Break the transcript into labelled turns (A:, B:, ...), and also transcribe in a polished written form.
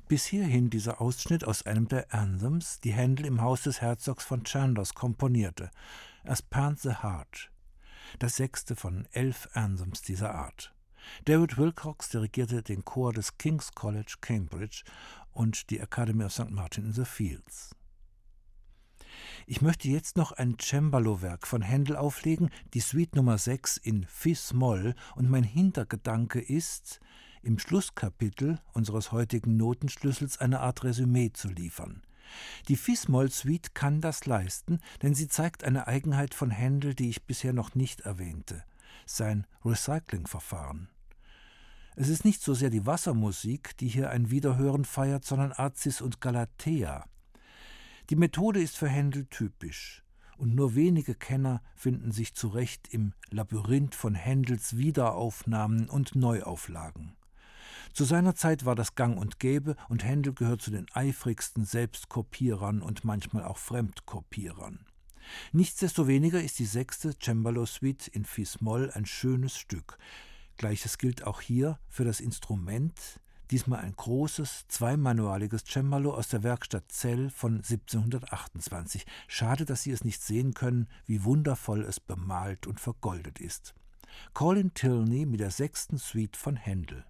A: Bis hierhin dieser Ausschnitt aus einem der Anthems, die Händel im Haus des Herzogs von Chandos komponierte, As Pant the Heart, das 6. von 11 Anthems dieser Art. David Wilcox dirigierte den Chor des King's College, Cambridge und die Academy of St. Martin in the Fields. Ich möchte jetzt noch ein Cembalo-Werk von Händel auflegen, die Suite Nummer 6 in Fis-Moll, und mein Hintergedanke ist, im Schlusskapitel unseres heutigen Notenschlüssels eine Art Resümee zu liefern. Die Fis-Moll-Suite kann das leisten, denn sie zeigt eine Eigenheit von Händel, die ich bisher noch nicht erwähnte: sein Recycling-Verfahren. Es ist nicht so sehr die Wassermusik, die hier ein Wiederhören feiert, sondern Azis und Galatea. Die Methode ist für Händel typisch, und nur wenige Kenner finden sich zurecht im Labyrinth von Händels Wiederaufnahmen und Neuauflagen. Zu seiner Zeit war das gang und gäbe, und Händel gehört zu den eifrigsten Selbstkopierern und manchmal auch Fremdkopierern. Nichtsdestoweniger ist die 6. Cembalo-Suite in Fis-Moll ein schönes Stück. Gleiches gilt auch hier für das Instrument, diesmal ein großes, zweimanualiges Cembalo aus der Werkstatt Zell von 1728. Schade, dass Sie es nicht sehen können, wie wundervoll es bemalt und vergoldet ist. Colin Tilney mit der 6. Suite von Händel.